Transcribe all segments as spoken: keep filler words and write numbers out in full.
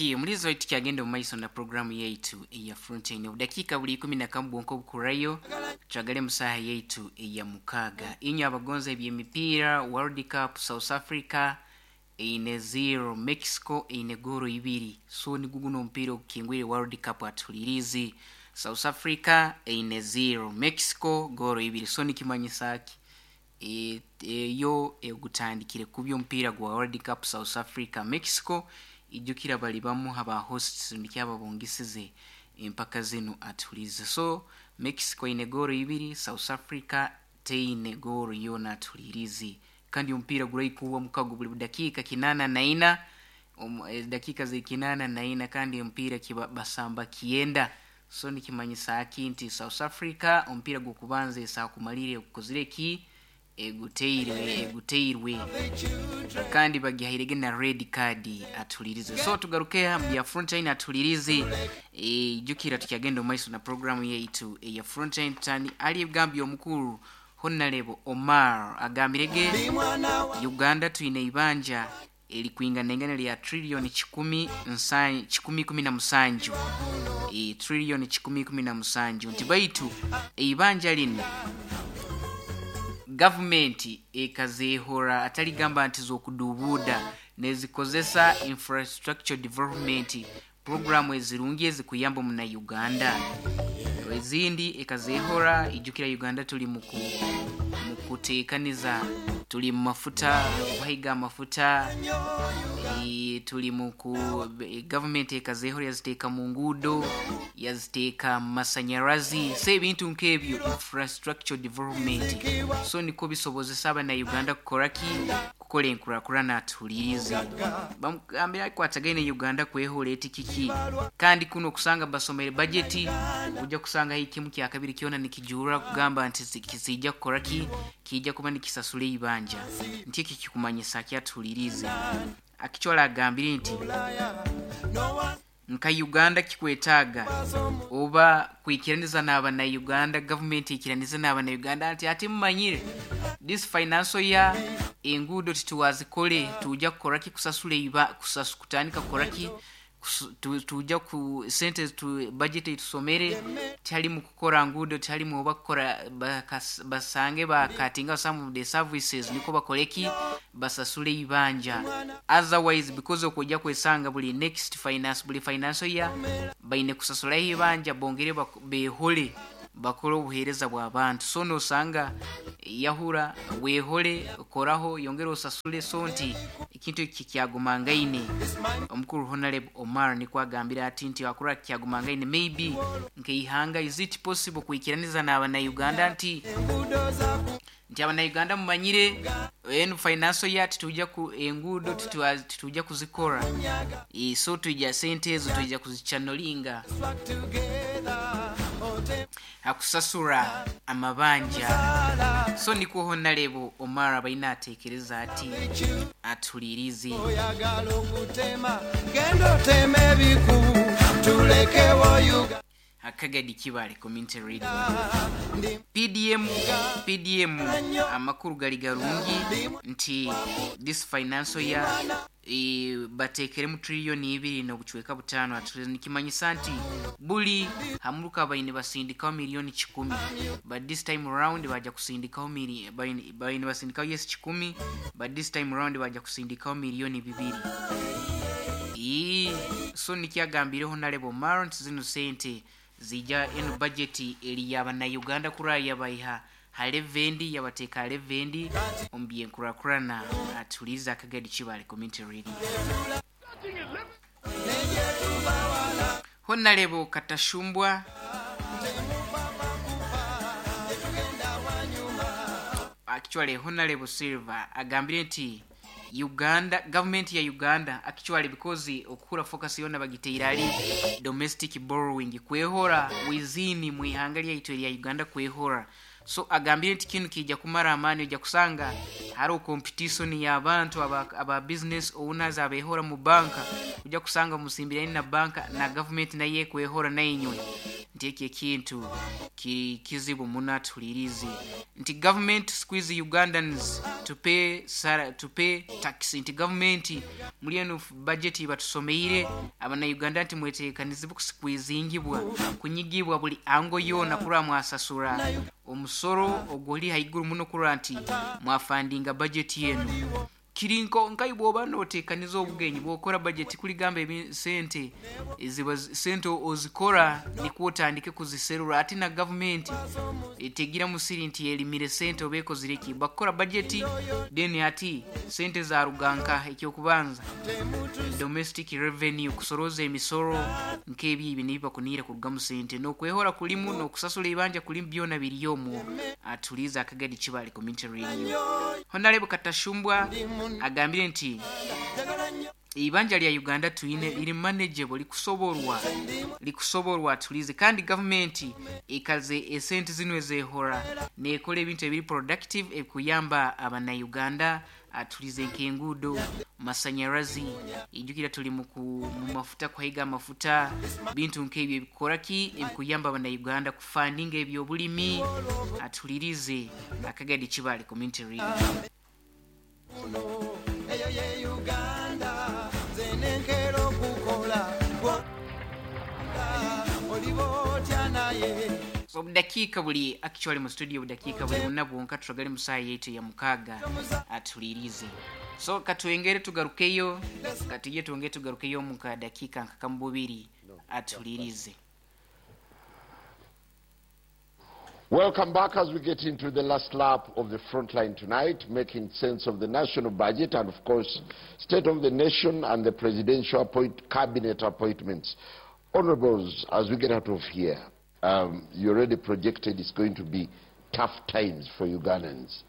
Okay, mulizo wetu kyagenda mu maiso na programu yaitu eya Frontline obudakika buli kumi na kamu bwonko bukurayo twagale musaha yaitu eya mukaga inyo abagonza eby'emipiira World Cup South Africa ine zero Mexico ine goro ibiri so ni guguno mpira okingwire World Cup atulirizi South Africa ine zero Mexico goro ibiri so ni kimanyisaki e, e yo egutandikire kubyo mpira gwa World Cup South Africa Mexico ijukira bali bamu haba hosts ndikyaba bongisize impaka zino atulize so Mexico ine goro ibiri South Africa teine goro yona atulirizi kandi umpira gurayikuwa mukago buli dakika kinana na ina um, dakika ze kinana na ina kandi umpira kiba basamba kienda so nikimanyisa akinti South Africa umpira gukubanze saa kumalire kukozire ki eguteirwe eguteirwe kandi bagihirege na red card atulirize so tugaruke hambi ya Frontline atulirize e jukira tukyagenda maiso na programu yaitu e ya Frontline tani ali gambi omukuru Honorable Omar agambirege Uganda tuine ibanja eli kuinga nengane ya trillion chikumi nsanyi chikumi kumi na musanju e trillion chikumi kumi na musanju ntibaitu e ibanja lino government ekazehora atali gamba antizo kudubuda nezikozesa infrastructure development program ezirungi ezikuyamba mu na Uganda ezindi ekazehora ijukira Uganda tuli muku mukutekaniza tuli mafuta kuhiga mafuta e, tuli muku e, government ekazehora yaziteka mu ngudo yaziteka masanyarazi se bintu nkebyo infrastructure development so niko bisobozesa aba na Uganda kukoraki kukola enkurakurana atulirize bamugambira kwatagene Uganda kwehora etikiki kandi kuno kusanga basomere budget ujja kusanga hiki mki akabiri kiona nikijura kugamba anti kisijja kukoraki kijja kuba nikisasule ibanja ntiki kikumanyisa kyatulirize akichola agambira nti nka Uganda kikwetaga oba kwikiraniza naba na Uganda government ikiraniza naba na Uganda ati ati mmanyire this financial year engudo tituwazi kole tujja kukoraki kusasule iba kusasukutanika koraki tujja ku sente tu budget itusomere tali mu kukora ngudo tali mu bakora basange bakatinga some of the services niko bakoleki basasule ibanja otherwise because okujja kwesanga buli next finance buli financial year baine kusasula ibanja bongere behole bakoro obuhereza bw'abantu so no sanga yahura wehole koraho yongero sasule sonti ikintu kikyagumangaine omukuru Honorable Omar ni kwagambira ati nti akura kyagumangaine maybe nke ihanga is it possible kuikiraniza na abana Uganda nti nti abana Uganda mumanyire en financial year tujja ku engudo tujja kuzikora e so tujja sente ezo tujja kuzichanolinga akusasura amabanja so niko Honorable Omar abaina atekereza ati atulirizi oyagala okutema gendo teme biku tulekewo Uganda akagadi kibale community radio P D M P D M amakuru gali garungi nti this financial year e batekere mu trillion ibiri no buchweka butano atulize nikimanyisa nti buli hamuruka baine basindika milioni chikumi but this time around baja kusindika milioni baine baine basindika yes chikumi but this time around baja kusindika milioni bibiri e so nikyagambire Honorable Marant zino sente zija eno budget eli yaba na Uganda kuraya baiha halevendi yabateka halevendi ombiye nkurakurana atuliza akagadi kibale community radio Honorable Katashumbwa actually Honorable Silver agambire nti Uganda government ya Uganda actually because okura focus yona bagiteirali domestic borrowing kwehora wizini muihangali ya ito ya Uganda kwehora so agambire nti kintu kijja kumara amani ojja kusanga haro competition ya abantu aba, aba business owners abehora mu banka ojja kusanga musimbira na banka na government na ye kwehora na inywe nti ekyo ekintu kizibu muno atulirize nti government squeeze Ugandans to pay to pay tax nti government muli eno budget batusomeire abana Uganda nti mwetekanizibu kusqueezingibwa kunyigibwa buli ango yona kura mwasasura omusoro ogoli haiguru muno kura nti mwafandinga budget yenu kirinko nkai bwoba notekaniza obugenyi bwokora budget kuli gamba sente eziba sente ozikora nikutandike kuziserura ati na government etegira musiri nti elimire sente obeko zireki bakora budget then ati sente za ruganka ekyo kubanza domestic revenue kusoroza emisoro nkebi ibi nibiba kunira kurugamu sente no kwehora kulimu no kusasula ibanja kulimu byona biriyomo atuliza akagadi kibali community radio honalebo katashumbwa agambire nti ibanja lya Uganda tuine liri manageable likusoborwa likusoborwa tulize kandi government ikaze esente zinwe zehora nekole ebintu ebiri productive ekuyamba abana Uganda atulize nkengudo masanyarazi ijukira tuli mu mafuta kwa higa mafuta bintu nkebye bikoraki ebikuyamba abana Uganda kufandinga ebyo bulimi atulirize akagadi kibali community radio Uganda zenenkero kukola so dakika buli actually mu studio dakika buli munabwonka tugali musayi yetu ya mukaga atulirize so katuengere tugarukeyo katije tuongere tugarukeyo muka dakika nkakambubiri atulirize. Welcome back as we get into the last lap of the frontline tonight, making sense of the national budget and, of course, state of the nation and the presidential appoint cabinet appointments. Honorables, as we get out of here, um, you already projected it's going to be tough times for Ugandans.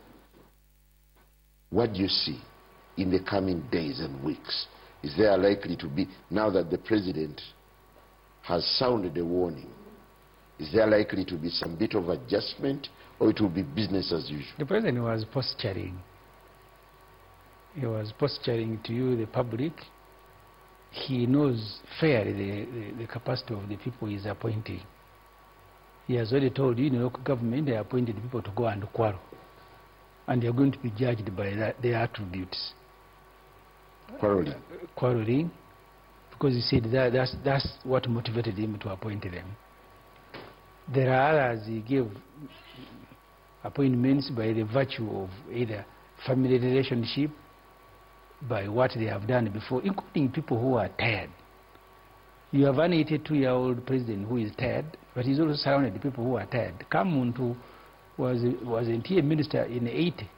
What do you see in the coming days and weeks? Is there likely to be, now that the president has sounded a warning, is there likely to be some bit of adjustment, or it will be business as usual? The president was posturing. He was posturing to you, the public. He knows fairly the, the, the capacity of the people he is appointing. He has already told you, in the local government, they appointed people to go and quarrel. And they are going to be judged by that, their attributes. Quarreling? Uh, quarreling, because he said that that's, that's what motivated him to appoint them. There are others he gave appointments by the virtue of either family relationship, by what they have done before, including people who are tired. You have an eighty-two-year-old president who is tired, but he's also surrounded by people who are tired. Kamuntu was was a minister in eighty.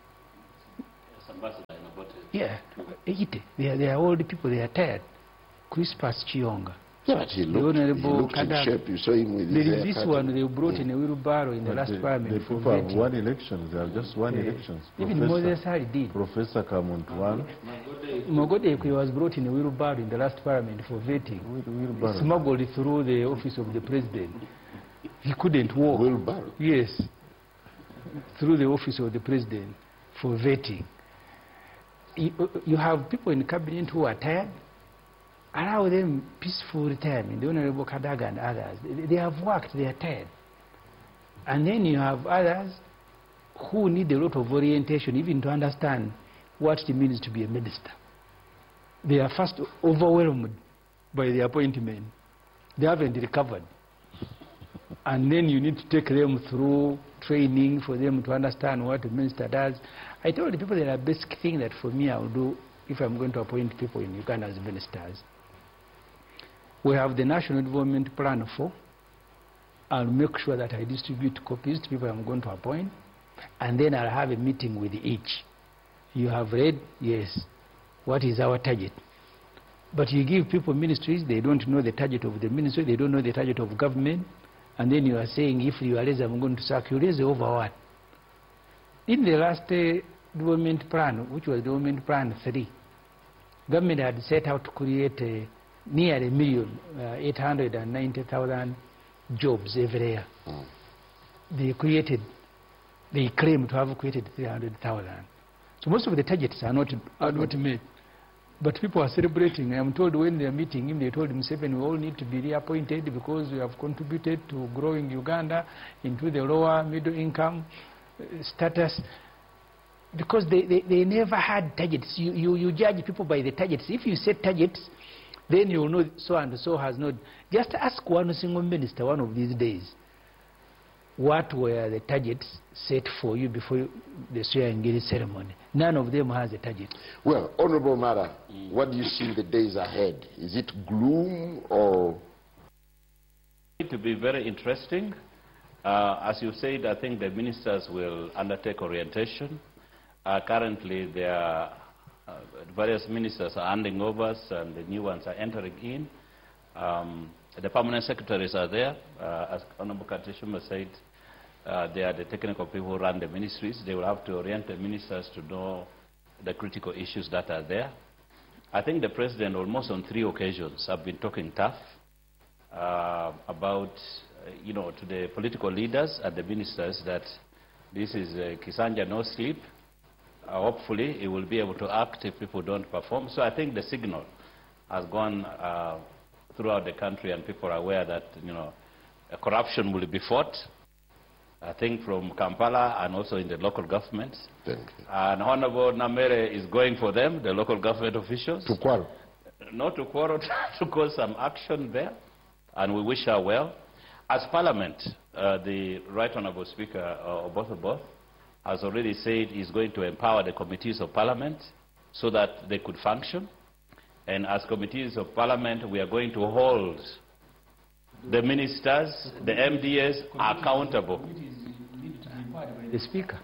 Yeah, eighty. They are, they are old people, they are tired. Crispus Chionga. Yeah, but he looked, he looked in shape. You saw him with there his is this cut. one they brought in a wheelbarrow in the but last the, parliament. The people have won elections. They have just won yeah. elections. Even Moses Hari did. Professor Kamuntu won. Mogodekwe was brought in a wheelbarrow in the last parliament for voting. Wheelbarrow. Smuggled through the office of the president. He couldn't walk. Wheelbarrow? Yes. Through the office of the president for vetting. You, you have people in the cabinet who are tired. Allow them peaceful retirement. The Honorable Kadaga and others, they, they have worked, they are tired. And then you have others who need a lot of orientation even to understand what it means to be a minister. They are first overwhelmed by the appointment. They haven't recovered. And then you need to take them through training for them to understand what a minister does. I told the people there are basic things that for me I will do if I'm going to appoint people in Uganda as ministers. We have the National Development Plan for. I'll make sure that I distribute copies to people I'm going to appoint, and then I'll have a meeting with each. You have read, yes, what is our target? But you give people ministries, they don't know the target of the ministry, they don't know the target of government, and then you are saying, if you are lazy, I'm going to sack you. Lazy over what? In the last uh, development plan, which was development plan three, government had set out to create a near a million, uh, eight hundred ninety thousand jobs every year. Mm. They created, they claim to have created three hundred thousand. So most of the targets are not, are not met. But people are celebrating. I'm told when they're meeting him, they told him, Seven, we all need to be reappointed because we have contributed to growing Uganda into the lower middle income uh, status. Because they, they, they never had targets. You, you, you judge people by the targets. If you set targets, then you'll know so and so has not. Just ask one single minister one of these days, what were the targets set for you before the swearing-in ceremony? None of them has a target. Well, Honorable Mara, what do you see in the days ahead? Is it gloom or? It will be very interesting. Uh, as you said, I think the ministers will undertake orientation. Uh, currently, there are uh, various ministers are handing overs and the new ones are entering in. Um, the permanent secretaries are there. Uh, as Honorable Kateshuma said, uh, they are the technical people who run the ministries. They will have to orient the ministers to know the critical issues that are there. I think the President, almost on three occasions, have been talking tough uh, about, uh, you know, to the political leaders and the ministers that this is uh, Kisanja no sleep. Uh, hopefully, he will be able to act if people don't perform. So I think the signal has gone uh, throughout the country, and people are aware that, you know, corruption will be fought. I think from Kampala and also in the local governments. Thank you. And Honorable Namere is going for them, the local government officials. To quarrel? Not to quarrel, to cause some action there, and we wish her well. As Parliament, uh, the Right Honourable Speaker uh, Oboth has already said he's going to empower the committees of Parliament so that they could function. And as committees of Parliament, we are going to hold the ministers, the M D S accountable. The Speaker.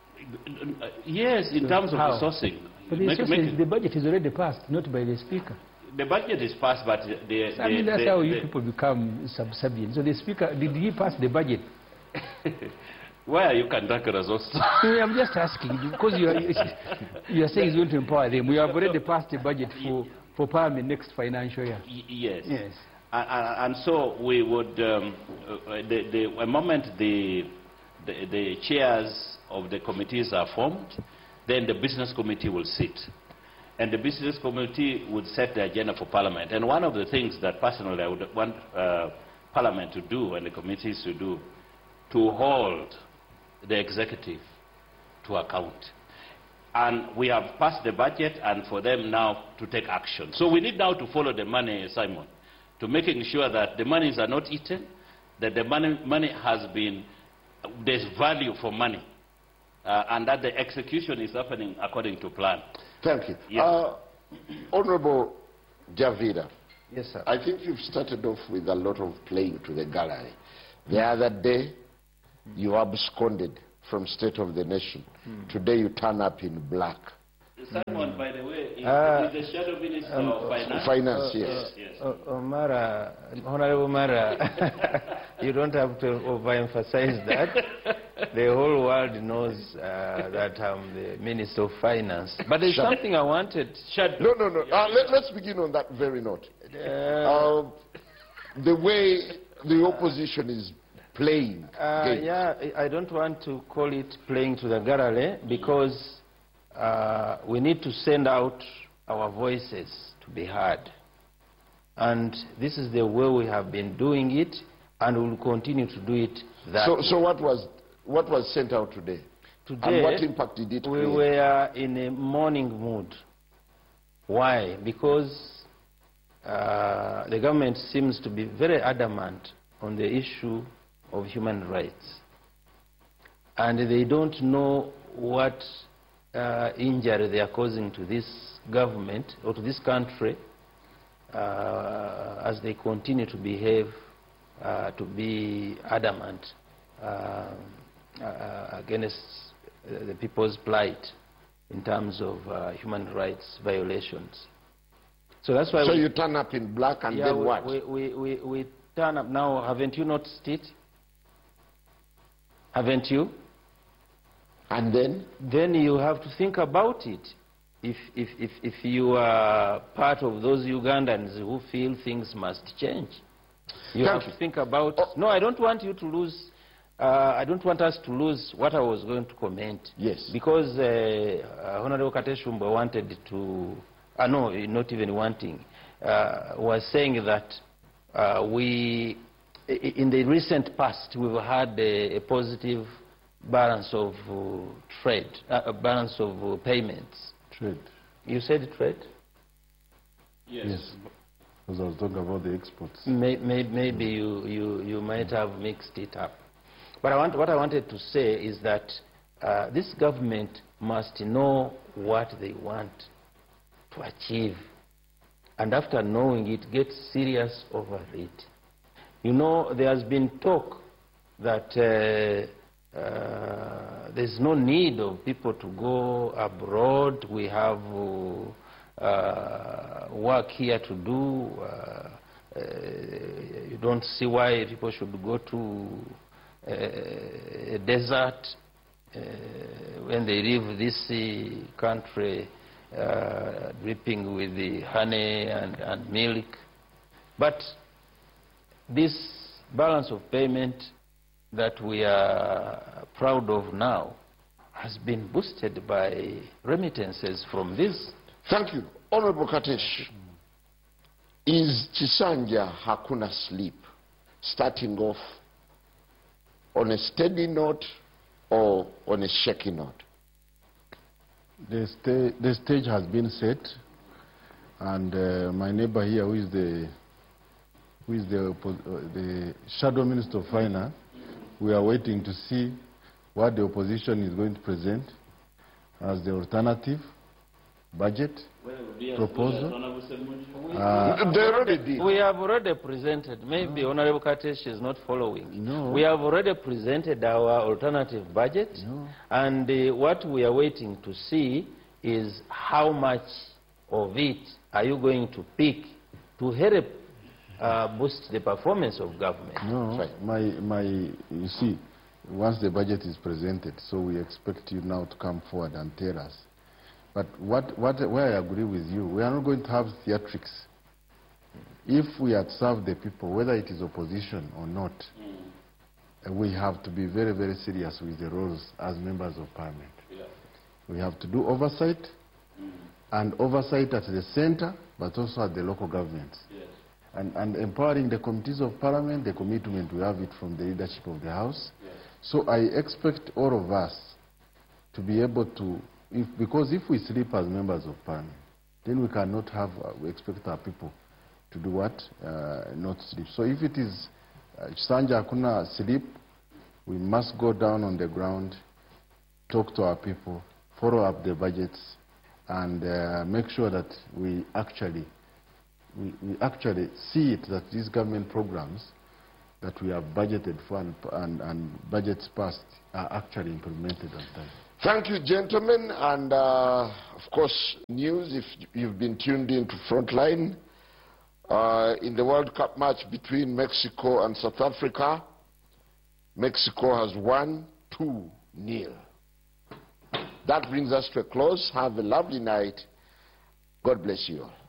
Yes, in terms of How? resourcing. But the, Make- resources, make- the budget is already passed, not by the Speaker. the budget is passed, but the, the, I mean, that's the, how the, you people become subservient. So the Speaker, did he pass the budget? where you conduct results? No, I'm just asking, because you are, you are saying he's going to empower them. We have already passed the budget for, for Parliament next financial year. Y- yes. Yes. And, and, and so we would, um, uh, the, the, the moment the, the, the chairs of the committees are formed, then the business committee will sit. And the business committee would set the agenda for Parliament. And one of the things that personally I would want uh, Parliament to do and the committees to do, to hold the executive to account. And we have passed the budget, and for them now to take action. So we need now to follow the money, Simon, to making sure that the monies are not eaten, that the money, money has been, there's value for money, uh, and that the execution is happening according to plan. Thank you. Yes. Uh, Honorable Javida, Yes, sir. I think you've started off with a lot of playing to the gallery. The other day, you absconded from State of the Nation. Today, you turn up in black. Simon, by the way, is, Uh, is the shadow minister um, of finance. Finance, yes. Yes. O- Omara, Honorable Mara, you don't have to overemphasize that. The whole world knows uh, that I'm the Minister of Finance. But there's Shut- something I wanted. Shadow. No, no, no. Uh, let, let's begin on that very note. Uh, Uh, the way the opposition is playing Uh, games. yeah, I I don't want to call it playing to the gallery because uh, we need to send out our voices to be heard. And this is the way we have been doing it, and we will continue to do it that So, way. so what was what was sent out today? Today, And what impact did it we create? were in a mourning mood. Why? Because uh, the government seems to be very adamant on the issue of human rights. And they don't know what uh, injury they are causing to this government or to this country uh, as they continue to behave, uh, to be adamant uh, uh, against uh, the people's plight in terms of uh, human rights violations. So that's why So we, you turn up in black and yeah, then we, what? We, we, we, we turn up now. Haven't you noticed it? Haven't you? And then? Then you have to think about it. If, if, if, if you are part of those Ugandans who feel things must change, you Thank have you. to think about... Oh. No, I don't want you to lose... Uh, I don't want us to lose what I was going to comment. Yes. Because uh, uh, Honorable Kateshumba wanted to uh, no, not even wanting, uh, was saying that uh, we, in the recent past, we've had a, a positive balance of uh, trade, uh, a balance of uh, payments. Trade. You said trade? Yes. Yes. Because I was talking about the exports. May, may, maybe you, you, you might have mixed it up. But I want, what I wanted to say is that uh, this government must know what they want to achieve. And after knowing it, get serious over it. You know, there has been talk that uh, uh, there's no need of people to go abroad. We have uh, uh, work here to do. Uh, uh, you don't see why people should go to uh, a desert uh, when they leave this uh, country uh, dripping with the honey and, and milk. But this balance of payment that we are proud of now has been boosted by remittances from this. Thank you. Honorable Katesh, is Chisanja hakuna sleep starting off on a steady note or on a shaky note? The, sta the stage has been set, and uh, my neighbor here, who is the, who is the, uh, the Shadow Minister of Finance, we are waiting to see what the opposition is going to present as the alternative budget proposal. Uh, they already did. We have already presented, maybe no. Honorable Katesh is not following. No. We have already presented our alternative budget, no. and uh, what we are waiting to see is how much of it are you going to pick to help uh, boost the performance of government. No, right. my, my, you see, once the budget is presented, so we expect you now to come forward and tell us. But what, what, where I agree with you, we are not going to have theatrics. If we had served the people, whether it is opposition or not, mm. we have to be very, very serious with the roles as members of parliament. Yeah. We have to do oversight, mm. and oversight at the center, but also at the local governments. Yes. And, and empowering the committees of parliament, the commitment we have it from the leadership of the House. Yes. So I expect all of us to be able to, if, because if we sleep as members of parliament, then we cannot have, uh, we expect our people to do what? Uh, not sleep. So if it is uh, Sanja Hakuna sleep, we must go down on the ground, talk to our people, follow up the budgets, and uh, make sure that we actually, we, we actually see it that these government programs that we have budgeted for and, and, and budgets passed are actually implemented on time. Thank you, gentlemen, and uh, of course, news, if you've been tuned in to Frontline, uh, in the World Cup match between Mexico and South Africa, Mexico has won two nil. That brings us to a close. Have a lovely night. God bless you all.